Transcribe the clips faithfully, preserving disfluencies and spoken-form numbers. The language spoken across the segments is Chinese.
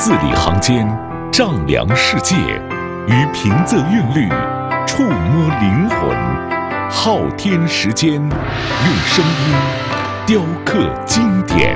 字里行间丈量世界，于平仄韵律触摸灵魂，昊天时间，用声音雕刻经典。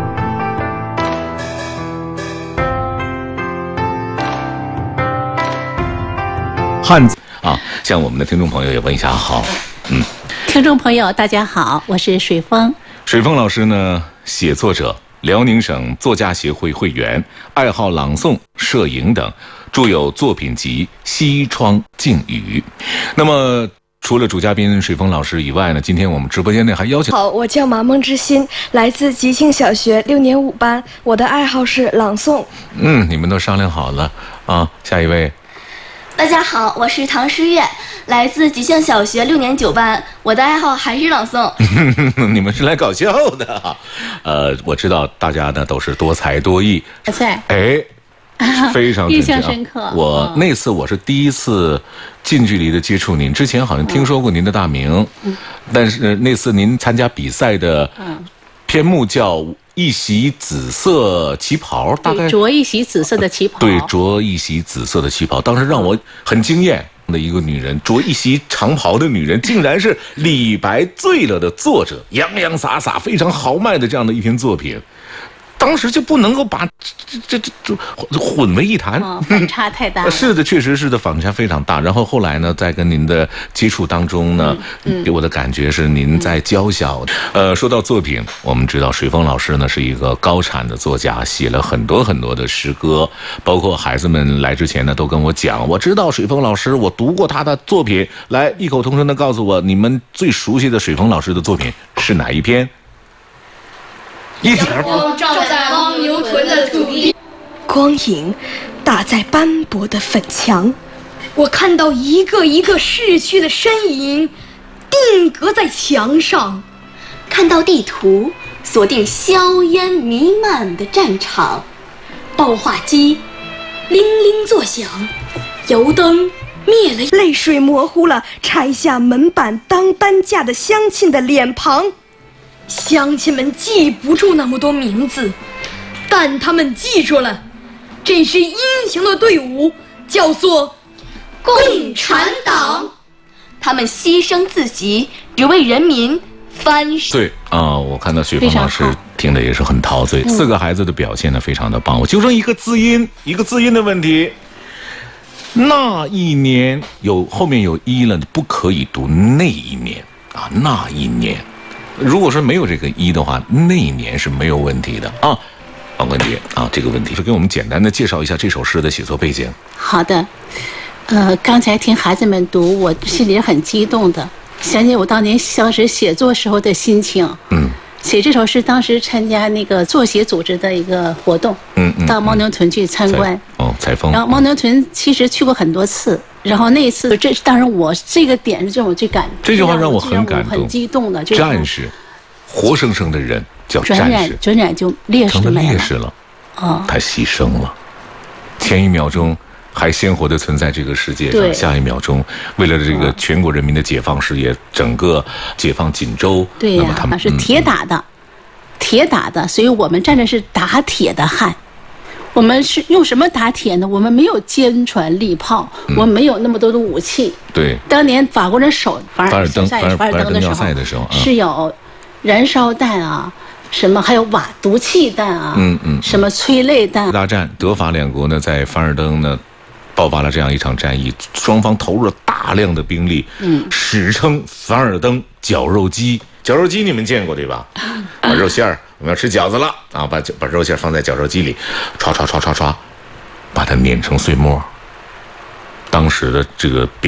汉字啊，向我们的听众朋友也问一下好。嗯， 听众朋友大家好，我是水峰。 水峰老师呢，写作者，辽宁省作家协会会员，爱好朗诵、摄影等，著有作品集《西窗静语》。那么除了主嘉宾水峰老师以外呢，今天我们直播间内还邀请。 好，我叫马梦之心，来自吉庆小学六年五班，我的爱好是朗诵。 嗯，你们都商量好了啊。下一位。 大家好，我是唐诗月，来自吉庆小学六年九班，我的爱好还是朗诵。 你们是来搞笑的，呃，我知道大家呢都是多才多艺， 在哎，非常印象深刻。 我那次我是第一次近距离的接触您，之前好像听说过您的大名，嗯、但是那次您参加比赛的篇目叫一袭紫色旗袍，大概着一袭紫色的旗袍， 对，着一袭紫色的旗袍，当时让我很惊艳的一个女人，着一袭长袍的女人，竟然是李白醉了的作者，洋洋洒洒、非常豪迈的这样的一篇作品。当时就不能够把这这这这混为一谈， 哦、反差太大了。 是的，确实是的，反差非常大。然后后来呢，在跟您的接触当中呢，嗯嗯、给我的感觉是您在娇小。嗯、呃，说到作品，我们知道水峰老师呢是一个高产的作家，写了很多很多的诗歌，包括孩子们来之前呢都跟我讲，我知道水峰老师，我读过他的作品，来异口同声的告诉我，你们最熟悉的水峰老师的作品是哪一篇？一点光照在牦牛屯的土地， 光影打在斑驳的粉墙， 我看到一个一个逝去的身影定格在墙上， 看到地图锁定硝烟弥漫的战场， 报话机铃铃作响，油灯灭了， 泪水模糊了拆下门板当担架的乡亲的脸庞。 乡亲们记不住那么多名字，但他们记住了，这是英雄的队伍，叫做共产党。 他们牺牲自己，只为人民翻身。 对啊、呃，我看到水峰老师听的也是很陶醉。四个孩子的表现呢非常的棒。我纠正一个字音，一个字音的问题。那一年有后面有一了，你不可以读那一年啊，那一年。如果说没有这个一的话，那一年是没有问题的啊。王冠杰啊，这个问题是给我们简单的介绍一下这首诗的写作背景。 好的，呃，刚才听孩子们读，我心里很激动的，想起我当年当时写作时候的心情。嗯，写这首诗当时参加那个作协组织的一个活动，嗯嗯，到牦牛屯去参观。 哦，采风。 然后牦牛屯其实去过很多次。然后那一次，这当然我这个点是让我最感， 这句话让我很感动， 很激动的，就是战士，活生生的人叫战士， 转眼就烈士成了烈士了，哦，他牺牲了，前一秒钟还鲜活的存在这个世界上，下一秒钟为了这个全国人民的解放事业，整个解放锦州， 对呀、啊，他们是铁打的，嗯、铁打的，所以我们站着是打铁的汉。我们是用什么打铁呢？我们没有坚船利炮，嗯、我们没有那么多的武器。 对， 当年法国人守凡尔登凡尔登的时候， 的时候嗯、是有燃烧弹啊，什么还有瓦毒气弹啊，嗯嗯，什么催泪弹。 大战德法两国呢，在凡尔登呢爆发了这样一场战役，双方投入了大量的兵力，嗯，史称凡尔登绞肉机。绞肉机你们见过对吧？把肉馅儿，我们要吃饺子了啊！把把肉馅放在绞肉机里，唰唰唰唰唰，把它碾成碎末。当时的这个